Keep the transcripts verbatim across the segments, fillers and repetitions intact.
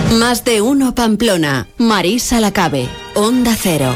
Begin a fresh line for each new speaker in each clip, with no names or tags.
Más de uno Pamplona. Marisa Lacabe, Onda Cero.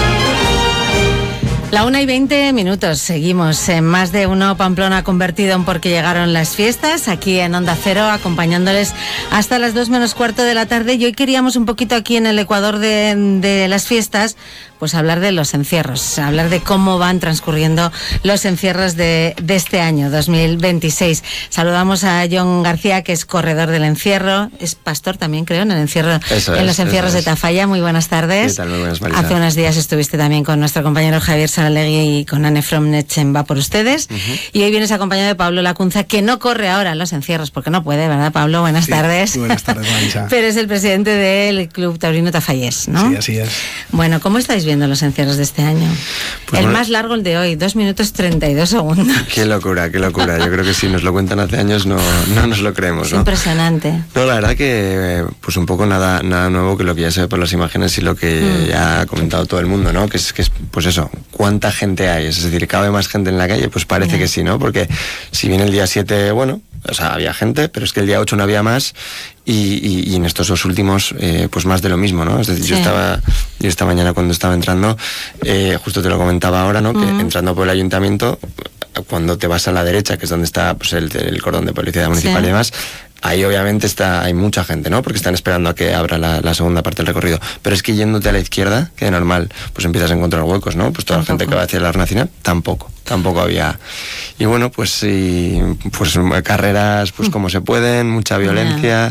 La una y veinte minutos, seguimos en Más de uno Pamplona convertido en Porque llegaron las fiestas, aquí en Onda Cero, acompañándoles hasta las dos menos cuarto de la tarde. Y hoy queríamos un poquito aquí en el Ecuador de, de las fiestas, pues hablar de los encierros, hablar de cómo van transcurriendo los encierros de, de este año, dos mil veintiséis. Saludamos a John García, que es corredor del encierro, es pastor también, creo, en el encierro,
eso
en
es,
los encierros de Tafalla. Muy buenas tardes.
¿Qué tal? Muy buenas, Marisa.
Hace unos días estuviste también con nuestro compañero Javier Saralegui y con Anne Fromnech en Va por Ustedes. Uh-huh. Y hoy vienes acompañado de Pablo Lacunza, que no corre ahora en los encierros, porque no puede, ¿verdad, Pablo? Buenas
sí,
tardes.
Buenas tardes, Marisa.
Pero es el presidente del Club Taurino Tafallés, ¿no?
Sí, así es.
Bueno, ¿cómo estáis viendo los encierros de este año? Pues el bueno, más largo, el de hoy, dos minutos treinta y dos segundos.
Qué locura, qué locura. Yo creo que si nos lo cuentan hace años no, no nos lo creemos,
es
¿no?
Impresionante.
No, la verdad que pues un poco nada, nada nuevo que lo que ya se ve por las imágenes y lo que mm. ya ha comentado todo el mundo, ¿no? Que es, que es, pues eso, ¿cuánta gente hay? Es decir, ¿cabe más gente en la calle? Pues parece yeah. que sí, ¿no? Porque si bien el día siete, bueno, o sea, había gente, pero es que el día ocho no había más. Y, y, y en estos dos últimos, eh, pues más de lo mismo, ¿no? Es decir, sí. yo estaba, yo esta mañana cuando estaba entrando, eh, justo te lo comentaba ahora, ¿no? Uh-huh. Que entrando por el ayuntamiento, cuando te vas a la derecha, que es donde está pues el, el cordón de policía municipal sí. y demás, ahí obviamente está, hay mucha gente, ¿no? Porque están esperando a que abra la, la segunda parte del recorrido. Pero es que yéndote a la izquierda, que de normal, pues empiezas a encontrar huecos, ¿no? Pues toda tampoco. La gente que va hacia la Nacional, tampoco, tampoco había. Y bueno, pues sí, pues carreras, pues como se pueden, mucha violencia,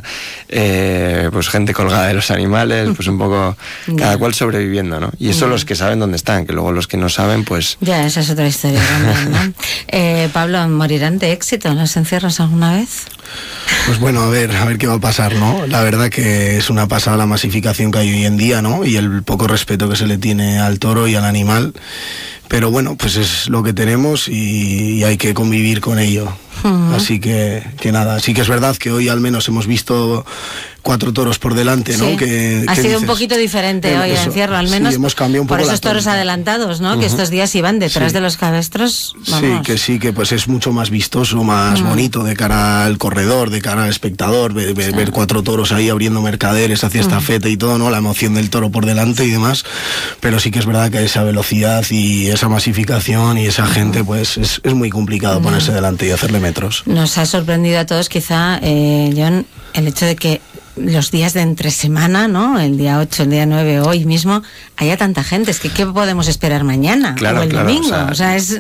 eh, pues gente colgada de los animales, pues un poco, cada cual sobreviviendo, ¿no? Y eso los que saben dónde están, que luego los que no saben, pues...
Ya, esa es otra historia también, ¿no? eh, Pablo, ¿morirán de éxito en los encierros alguna vez?
Pues bueno, a ver, a ver qué va a pasar, ¿no? La verdad que es una pasada la masificación que hay hoy en día, ¿no? Y el poco respeto que se le tiene al toro y al animal. Pero bueno, pues es lo que tenemos y, y hay que convivir con ello. Uh-huh. Así que, que nada, sí que es verdad que hoy al menos hemos visto cuatro toros por delante, ¿no?
Sí.
Que,
ha
que
sido
dices,
un poquito diferente eh, hoy el encierro, al menos
sí, hemos cambiado un poco
por esos
la
toros
tónica.
adelantados, ¿no? Uh-huh. Que estos días iban detrás
sí.
de los cabestros. Vamos.
Sí, que sí, que pues es mucho más vistoso, más uh-huh. bonito de cara al corredor, de cara al espectador, ver, ver, sí. ver cuatro toros ahí abriendo mercaderes hacia esta uh-huh. feta y todo, ¿no? La emoción del toro por delante y demás, pero sí que es verdad que esa velocidad y esa masificación y esa uh-huh. gente, pues es, es muy complicado uh-huh. ponerse delante y hacerle metros.
Nos ha sorprendido a todos quizá, eh, John, el hecho de que los días de entre semana, ¿no? El día ocho, el día nueve, hoy mismo, haya tanta gente. Es que ¿qué podemos esperar mañana?
Claro,
o el
claro,
domingo.
O sea,
o sea es